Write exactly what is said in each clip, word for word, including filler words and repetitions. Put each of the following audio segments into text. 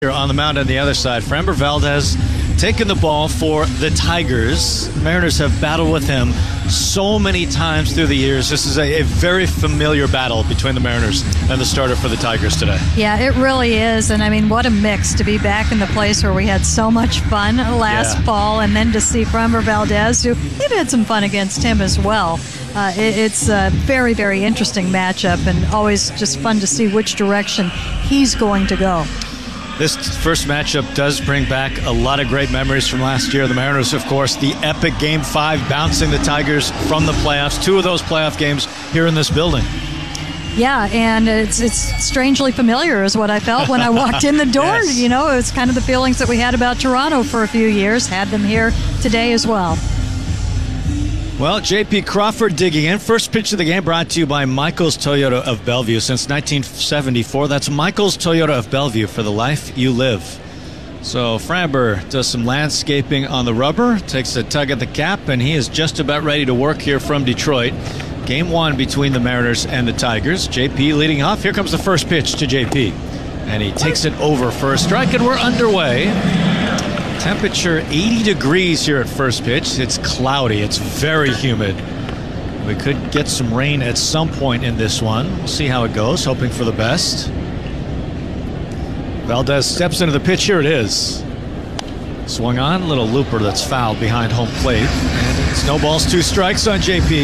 Here on the mound on the other side, Framber Valdez taking the ball for the Tigers. Mariners have battled with him so many times through the years. This is a, a very familiar battle between the Mariners and the starter for the Tigers today. Yeah, it really is. And I mean, what a mix to be back in the place where we had so much fun last yeah. fall, and then to see Framber Valdez, who we've had some fun against him as well. Uh, it, it's a very, very interesting matchup, and always just fun to see which direction he's going to go. This first matchup does bring back a lot of great memories from last year. The Mariners, of course, the epic Game five, bouncing the Tigers from the playoffs. Two of those playoff games here in this building. Yeah, and it's it's strangely familiar is what I felt when I walked in the door. Yes. You know, it's kind of the feelings that we had about Toronto for a few years. Had them here today as well. Well, J P Crawford digging in. First pitch of the game brought to you by Michael's Toyota of Bellevue since nineteen seventy-four. That's Michael's Toyota of Bellevue, for the life you live. So Framber does some landscaping on the rubber, takes a tug at the cap, and he is just about ready to work here from Detroit. Game one between the Mariners and the Tigers. J P leading off. Here comes the first pitch to J P. And he takes it over for a strike, and we're underway. Temperature eighty degrees here at first pitch. It's cloudy. It's very humid. We could get some rain at some point in this one. We'll see how it goes, hoping for the best. Valdez steps into the pitch. Here it is. Swung on, little looper that's fouled behind home plate. And snowballs, two strikes on J P.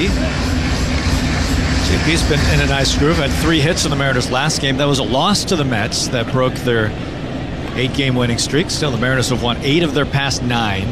J P's been in a nice groove. Had three hits in the Mariners' last game. That was a loss to the Mets that broke their eight-game winning streak. Still, the Mariners have won eight of their past nine.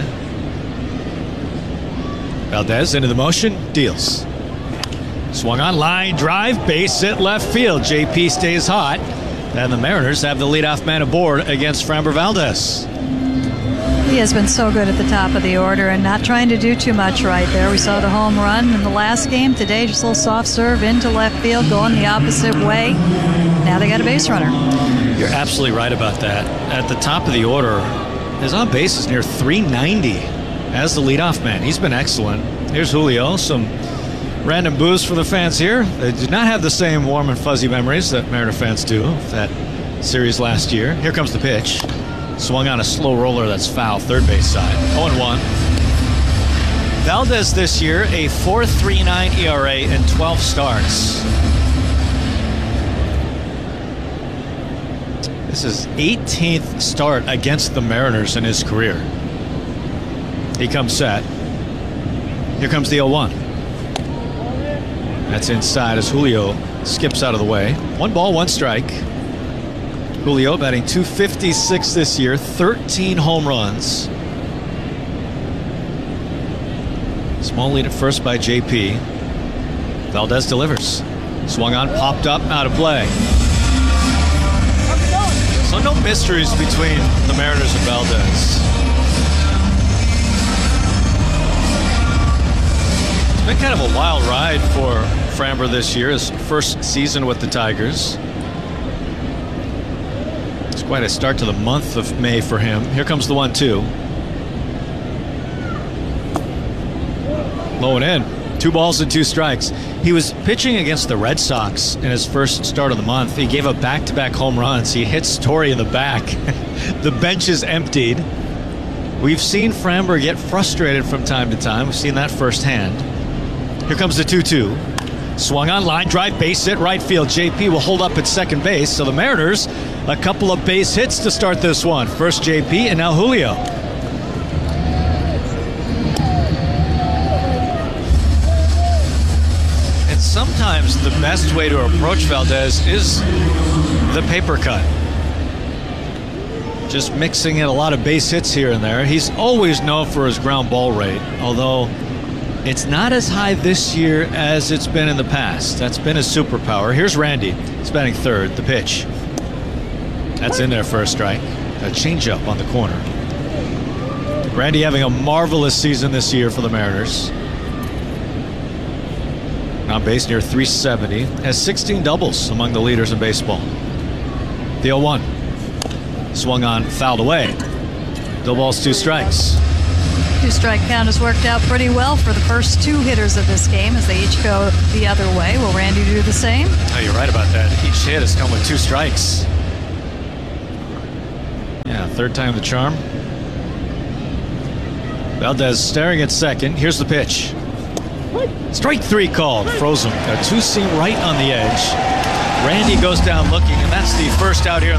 Valdez into the motion, deals. Swung on, line drive, base hit left field. J P stays hot, and the Mariners have the leadoff man aboard against Framber Valdez. He has been so good at the top of the order and not trying to do too much right there. We saw the home run in the last game. Today, just a little soft serve into left field, going the opposite way. Now they got a base runner. You're absolutely right about that. At the top of the order, his on base is near three ninety as the leadoff man. He's been excellent. Here's Julio. Some random boos for the fans here. They do not have the same warm and fuzzy memories that Mariner fans do of that series last year. Here comes the pitch. Swung on a slow roller that's foul, third base side. oh and one. Valdez this year, a four point three nine E R A in twelve starts. This is eighteenth start against the Mariners in his career. He comes set. Here comes the oh one. That's inside as Julio skips out of the way. One ball, one strike. Julio batting two fifty-six this year, thirteen home runs. Small lead at first by J P. Valdez delivers. Swung on, popped up, out of play. So no mysteries between the Mariners and Valdez. It's been kind of a wild ride for Framber this year, his first season with the Tigers. It's quite a start to the month of May for him. Here comes the one two. Low and in. Two balls and two strikes. He was pitching against the Red Sox in his first start of the month. He gave up back-to-back home runs. He hit Story in the back. The bench is emptied. We've seen Framber get frustrated from time to time. We've seen that firsthand. Here comes the two two. Swung on, line drive, base hit right field. J P will hold up at second base. So the Mariners, a couple of base hits to start this one. First J P and now Julio. And sometimes the best way to approach Valdez is the paper cut. Just mixing in a lot of base hits here and there. He's always known for his ground ball rate, although it's not as high this year as it's been in the past. That's been his superpower. Here's Randy. He's batting third. The pitch. That's in there for a strike. A changeup on the corner. Randy having a marvelous season this year for the Mariners. On base near three seventy. Has sixteen doubles among the leaders in baseball. The oh one. Swung on, fouled away. No balls, two strikes. Two-strike count has worked out pretty well for the first two hitters of this game as they each go the other way. Will Randy do the same? Oh, you're right about that. Each hit has come with two strikes. Third time the charm. Valdez staring at second. Here's the pitch. Strike three called. Frozen. A two-seam right on the edge. Randy goes down looking, and that's the first out here.